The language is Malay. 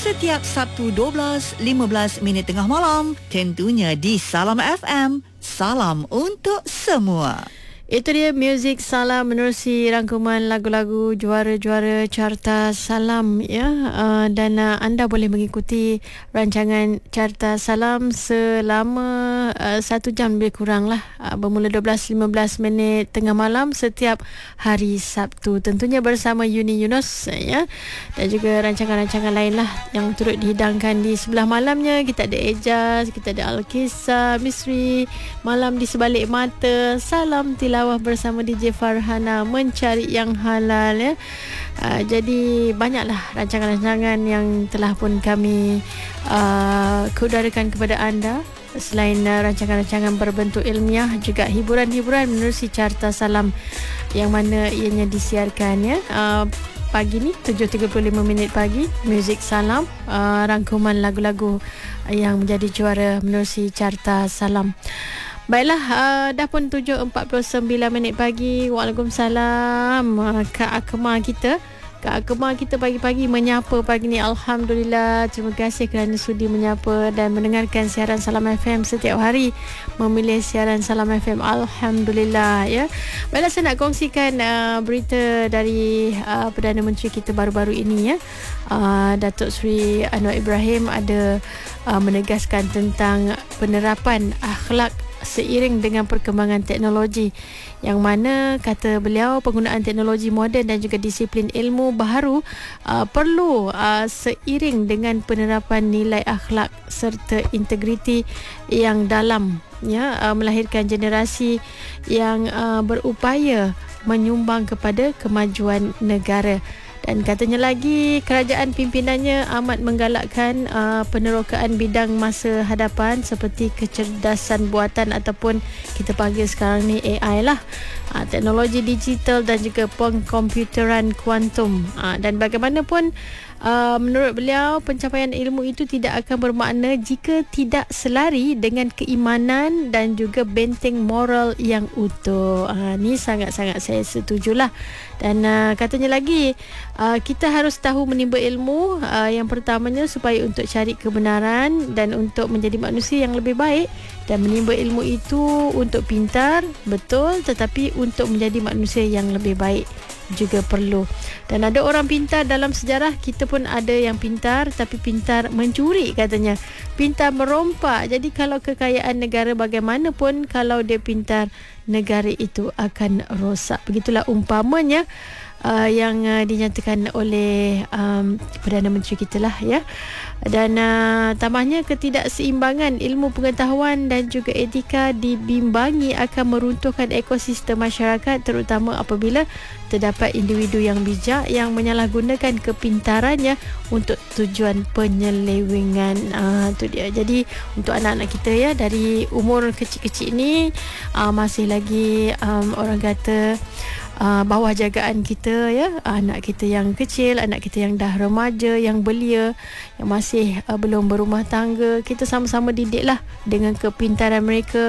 setiap Sabtu 12.15 minit tengah malam, tentunya di Salam FM. Salam untuk semua. Itu dia Muzik Salam menerusi rangkuman lagu-lagu juara-juara Carta Salam ya. Dan anda boleh mengikuti rancangan Carta Salam selama 1 jam lebih kurang lah, bermula 12.15 minit tengah malam setiap hari Sabtu, tentunya bersama Yuni Yunus ya. Dan juga rancangan-rancangan lain lah yang turut dihidangkan di sebelah malamnya. Kita ada Ejaz, kita ada Al-Kisah, Misteri, Malam di Sebalik Mata, Salam Tilawah bersama DJ Farhana, Mencari Yang Halal ya. Jadi banyaklah rancangan-rancangan yang telah pun kami keudarakan kepada anda. Selain rancangan-rancangan berbentuk ilmiah, juga hiburan-hiburan menerusi Carta Salam yang mana ianya disiarkan ya. Pagi ni 7.35 minit pagi, Muzik Salam, rangkuman lagu-lagu yang menjadi juara menerusi Carta Salam. Baiklah, dah pun 7.49 minit pagi. Waalaikumsalam. Kak Akmal kita pagi-pagi menyapa pagi ni. Alhamdulillah. Terima kasih kerana sudi menyapa dan mendengarkan siaran Salam FM setiap hari. Memilih siaran Salam FM. Alhamdulillah ya. Baiklah, saya nak kongsikan berita dari Perdana Menteri kita baru-baru ini ya. Datuk Seri Anwar Ibrahim ada menegaskan tentang penerapan akhlak seiring dengan perkembangan teknologi, yang mana kata beliau penggunaan teknologi moden dan juga disiplin ilmu baharu perlu seiring dengan penerapan nilai akhlak serta integriti yang dalam ya, melahirkan generasi yang berupaya menyumbang kepada kemajuan negara. Dan katanya lagi, kerajaan pimpinannya amat menggalakkan penerokaan bidang masa hadapan seperti kecerdasan buatan ataupun kita panggil sekarang ni AI lah, teknologi digital dan juga pengkomputeran kuantum. Dan bagaimanapun menurut beliau, pencapaian ilmu itu tidak akan bermakna jika tidak selari dengan keimanan dan juga benteng moral yang utuh. Ni sangat-sangat saya setujulah. Dan katanya lagi, kita harus tahu menimba ilmu, yang pertamanya supaya untuk cari kebenaran dan untuk menjadi manusia yang lebih baik. Dan menimba ilmu itu untuk pintar, betul, tetapi untuk menjadi manusia yang lebih baik juga perlu. Dan ada orang pintar dalam sejarah, kita pun ada yang pintar tapi pintar mencuri katanya, pintar merompak. Jadi kalau kekayaan negara bagaimanapun, kalau dia pintar, negara itu akan rosak. Begitulah umpamanya yang dinyatakan oleh Perdana Menteri kita lah ya. Dan tambahnya, ketidakseimbangan ilmu pengetahuan dan juga etika dibimbangi akan meruntuhkan ekosistem masyarakat, terutama apabila terdapat individu yang bijak yang menyalahgunakan kepintarannya untuk tujuan penyelewengan. Itu dia. Jadi untuk anak-anak kita ya, dari umur kecil-kecil ni masih lagi orang kata bawah jagaan kita ya, anak kita yang kecil, anak kita yang dah remaja, yang belia, yang masih belum berumah tangga, kita sama-sama didiklah dengan kepintaran mereka.